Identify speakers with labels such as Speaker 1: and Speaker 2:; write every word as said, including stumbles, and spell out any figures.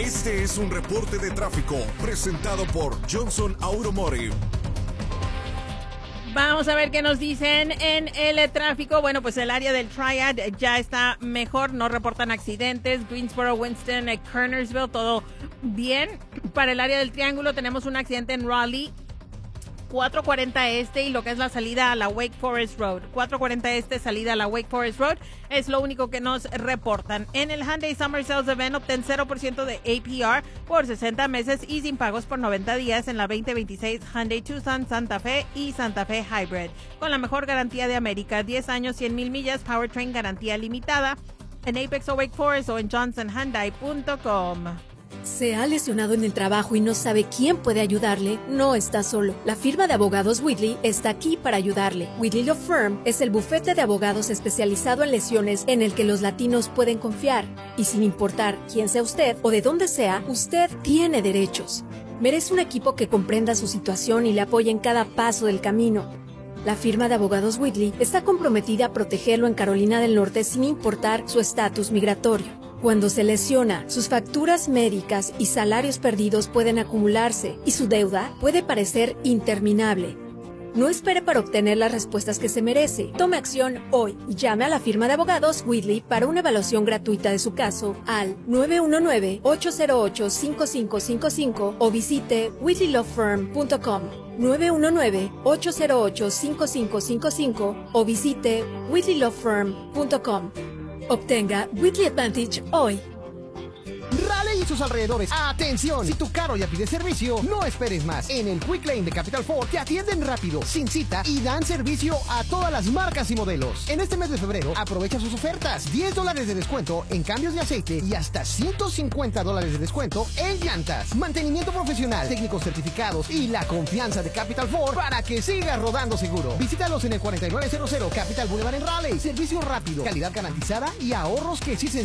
Speaker 1: Este es un reporte de tráfico presentado por Johnson Automotive.
Speaker 2: Vamos a ver qué nos dicen en el tráfico. Bueno, pues el área del Triad ya está mejor, no reportan accidentes. Greensboro, Winston, Kernersville, todo bien. Para el área del Triángulo tenemos un accidente en Raleigh, cuatrocientos cuarenta Este, y lo que es la salida a la Wake Forest Road. cuatrocientos cuarenta Este, salida a la Wake Forest Road, es lo único que nos reportan. En el Hyundai Summer Sales Event, obtén cero por ciento de A P R por sesenta meses y sin pagos por noventa días en la veinte veintiséis Hyundai Tucson, Santa Fe y Santa Fe Hybrid. Con la mejor garantía de América, diez años, cien mil millas, powertrain garantía limitada, en Apex o Wake Forest o en johnson hyundai punto com.
Speaker 3: ¿Se ha lesionado en el trabajo y no sabe quién puede ayudarle? No está solo. La firma de abogados Whitley está aquí para ayudarle. Whitley Law Firm es el bufete de abogados especializado en lesiones en el que los latinos pueden confiar. Y sin importar quién sea usted o de dónde sea, usted tiene derechos. Merece un equipo que comprenda su situación y le apoye en cada paso del camino. La firma de abogados Whitley está comprometida a protegerlo en Carolina del Norte sin importar su estatus migratorio. Cuando se lesiona, sus facturas médicas y salarios perdidos pueden acumularse y su deuda puede parecer interminable. No espere para obtener las respuestas que se merece. Tome acción hoy y llame a la firma de abogados Whitley para una evaluación gratuita de su caso al nueve uno nueve, ocho cero ocho, cinco cinco cinco cinco o visite whitley law firm punto com. nueve uno nueve, ocho cero ocho, cinco cinco cinco cinco o visite whitley law firm punto com. Obtenga Whitley Advantage hoy.
Speaker 4: Raleigh y sus alrededores. ¡Atención! Si tu carro ya pide servicio, no esperes más. En el Quick Lane de Capital Ford te atienden rápido, sin cita y dan servicio a todas las marcas y modelos. En este mes de febrero, aprovecha sus ofertas. diez dólares de descuento en cambios de aceite y hasta ciento cincuenta dólares de descuento en llantas. Mantenimiento profesional, técnicos certificados y la confianza de Capital Ford para que sigas rodando seguro. Visítalos en el cuarenta y nueve cero cero Capital Boulevard en Raleigh. Servicio rápido, calidad garantizada y ahorros que sí se